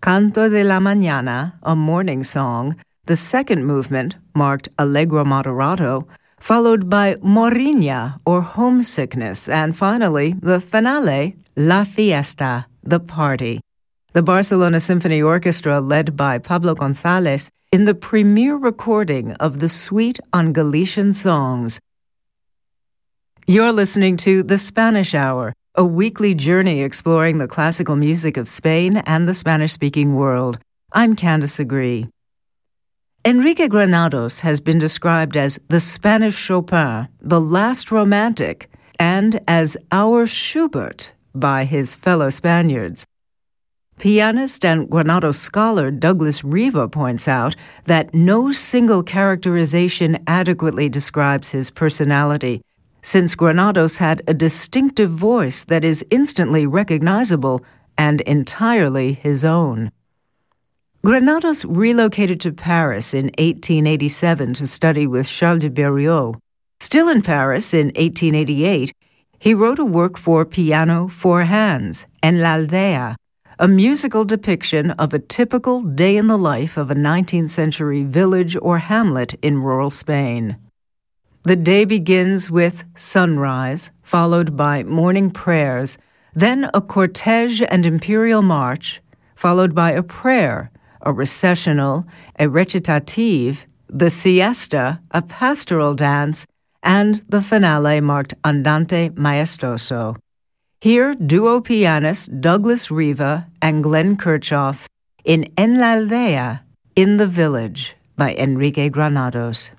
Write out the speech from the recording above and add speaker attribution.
Speaker 1: Canto de la Mañana, a morning song. The second movement, marked Allegro moderato, followed by Morriña, or homesickness, and finally, the finale, La Fiesta, the party. The Barcelona Symphony Orchestra, led by Pablo González, in the premiere recording of the Suite on Galician Songs. You're listening to The Spanish Hour, a weekly journey exploring the classical music of Spain and the Spanish-speaking world. I'm Candice Agree. Enrique Granados has been described as the Spanish Chopin, the last romantic, and as our Schubert by his fellow Spaniards. Pianist and Granados scholar Douglas Riva points out that no single characterization adequately describes his personality, since Granados had a distinctive voice that is instantly recognizable and entirely his own. Granados relocated to Paris in 1887 to study with Charles de Berriot. Still in Paris in 1888, he wrote a work for piano, four hands, En la Aldea, a musical depiction of a typical day in the life of a 19th century village or hamlet in rural Spain. The day begins with sunrise, followed by morning prayers, then a cortege and imperial march, followed by a prayer, a recessional, a recitative, the siesta, a pastoral dance, and the finale marked Andante Maestoso. Here, duo pianists Douglas Riva and Glenn Kirchhoff in En la Aldea, In the Village, by Enrique Granados.